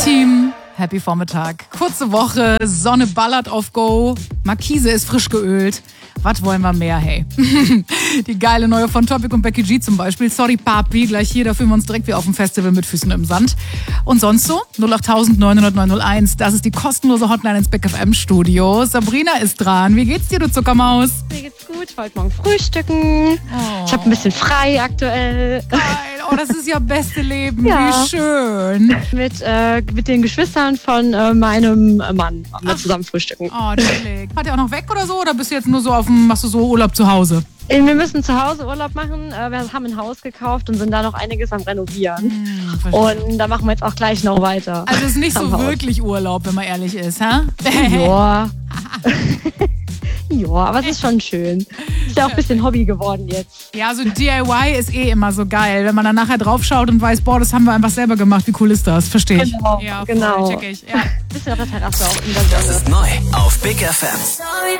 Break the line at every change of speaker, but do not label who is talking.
Team, happy Vormittag. Kurze Woche, Sonne ballert auf Go, Markise ist frisch geölt. Was wollen wir mehr, hey? Die geile neue von Topic und Becky G zum Beispiel. Sorry, Papi, gleich hier, da fühlen wir uns direkt wie auf dem Festival mit Füßen im Sand. Und sonst so? 08000 900 901, das ist die kostenlose Hotline ins Big FM Studio. Sabrina ist dran. Wie geht's dir, du Zuckermaus?
Mir geht's gut, ich wollte morgen frühstücken.
Oh.
Ich habe ein bisschen frei aktuell.
Geil, oh, das ist ja beste Leben,
Ja.
wie schön.
Mit den Geschwistern von meinem Mann wir zusammen frühstücken.
Oh, chillig. Fahrt ihr auch noch weg oder so? Oder bist du jetzt nur so machst du so Urlaub zu Hause?
Wir müssen zu Hause Urlaub machen. Wir haben ein Haus gekauft und sind da noch einiges am Renovieren.
Verstehe.
Und da machen wir jetzt auch gleich noch weiter.
Also es ist nicht
am
so
Haus.
wirklich Urlaub, wenn man ehrlich ist, hä?
Ja. Ja, aber es ist schon schön. Ist ja auch ein bisschen Hobby geworden jetzt.
Ja, so DIY ist immer so geil. Wenn man dann nachher draufschaut und weiß, boah, das haben wir einfach selber gemacht. Wie cool ist das? Verstehe ich.
Genau,
Ja, voll,
genau.
check ich. Ja.
Bisschen auf der Terrasse auch in der
Das
Sonne.
ist neu auf Big FM.